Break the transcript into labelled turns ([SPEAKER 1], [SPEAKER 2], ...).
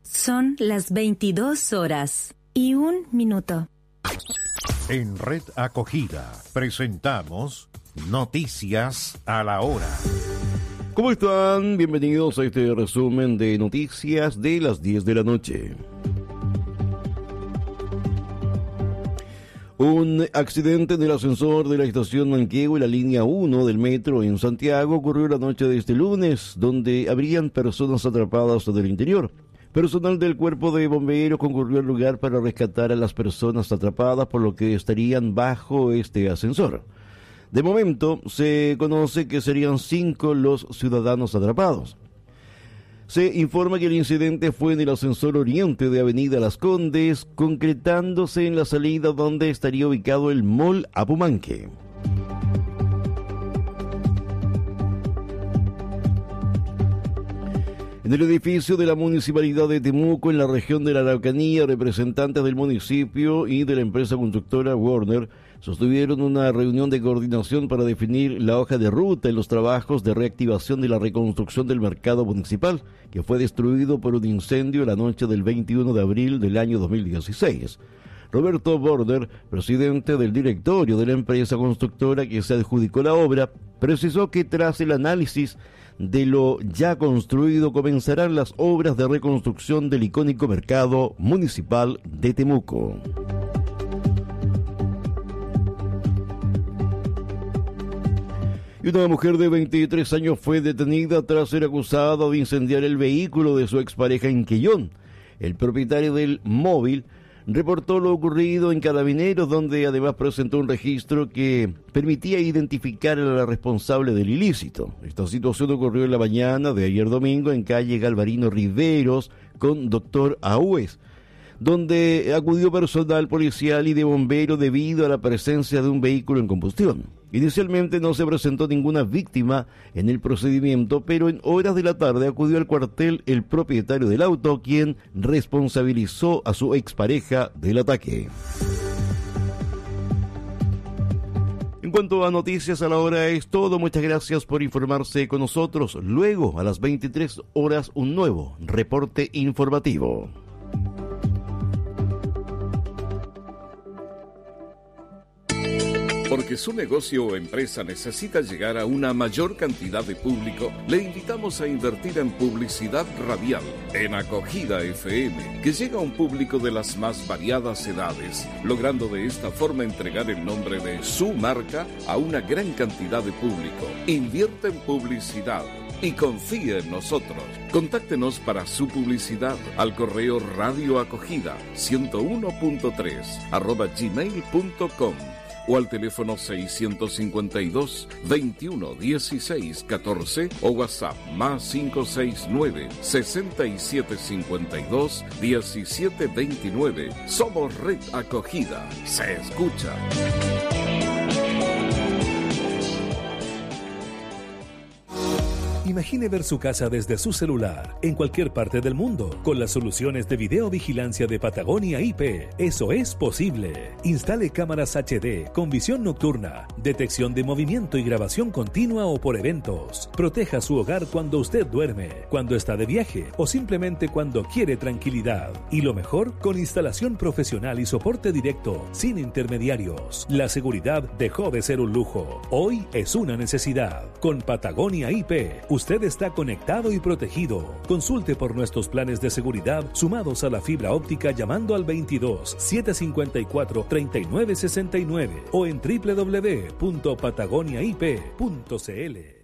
[SPEAKER 1] Son las 22:01.
[SPEAKER 2] En Red Acogida presentamos Noticias a la Hora.
[SPEAKER 3] ¿Cómo están? Bienvenidos a este resumen de noticias de las 10 de la noche. Un accidente en el ascensor de la estación Manquehue y la línea 1 del metro en Santiago ocurrió la noche de este lunes, donde habrían personas atrapadas en el interior. Personal del cuerpo de bomberos concurrió al lugar para rescatar a las personas atrapadas, por lo que estarían bajo este ascensor. De momento, se conoce que serían 5 los ciudadanos atrapados. Se informa que el incidente fue en el ascensor oriente de Avenida Las Condes, concretándose en la salida donde estaría ubicado el Mall Apumanque. En el edificio de la Municipalidad de Temuco, en la región de la Araucanía, representantes del municipio y de la empresa constructora Warner sostuvieron una reunión de coordinación para definir la hoja de ruta en los trabajos de reactivación de la reconstrucción del mercado municipal, que fue destruido por un incendio la noche del 21 de abril del año 2016. Roberto Border, presidente del directorio de la empresa constructora que se adjudicó la obra, precisó que tras el análisis de lo ya construido comenzarán las obras de reconstrucción del icónico mercado municipal de Temuco. Y una mujer de 23 años fue detenida tras ser acusada de incendiar el vehículo de su expareja en Quellón. El propietario del móvil reportó lo ocurrido en Carabineros, donde además presentó un registro que permitía identificar a la responsable del ilícito. Esta situación ocurrió en la mañana de ayer domingo en calle Galvarino Riveros con Dr. Aúez, donde acudió personal policial y de bomberos debido a la presencia de un vehículo en combustión. Inicialmente no se presentó ninguna víctima en el procedimiento, pero en horas de la tarde acudió al cuartel el propietario del auto, quien responsabilizó a su expareja del ataque. En cuanto a noticias a la hora es todo. Muchas gracias por informarse con nosotros. Luego, a las 23 horas, un nuevo reporte informativo.
[SPEAKER 4] Porque su negocio o empresa necesita llegar a una mayor cantidad de público, le invitamos a invertir en publicidad radial, en Acogida FM, que llega a un público de las más variadas edades, logrando de esta forma entregar el nombre de su marca a una gran cantidad de público. Invierte en publicidad y confíe en nosotros. Contáctenos para su publicidad al correo radioacogida101.3 @gmail.com o al teléfono 652 21 16 14 o WhatsApp más 569 67 52 17 29. Somos Red Acogida. Se escucha.
[SPEAKER 5] Imagine ver su casa desde su celular, en cualquier parte del mundo, con las soluciones de videovigilancia de Patagonia IP. Eso es posible. Instale cámaras HD con visión nocturna, detección de movimiento y grabación continua o por eventos. Proteja su hogar cuando usted duerme, cuando está de viaje o simplemente cuando quiere tranquilidad. Y lo mejor, con instalación profesional y soporte directo, sin intermediarios. La seguridad dejó de ser un lujo. Hoy es una necesidad. Con Patagonia IP, usted está conectado y protegido. Consulte por nuestros planes de seguridad sumados a la fibra óptica llamando al 22 754 3969 o en www.patagoniaip.cl.